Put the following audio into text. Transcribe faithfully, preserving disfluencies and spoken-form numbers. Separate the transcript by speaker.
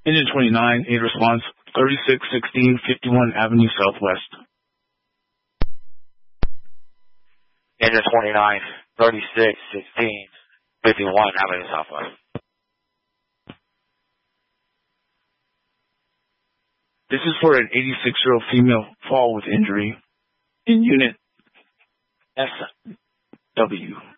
Speaker 1: Engine twenty-nine, aid response, thirty-six sixteen fifty-one Avenue Southwest.
Speaker 2: Engine twenty-nine, thirty-six sixteen fifty-one Avenue Southwest.
Speaker 1: This is for an eighty-six-year-old female fall with injury in Unit S W.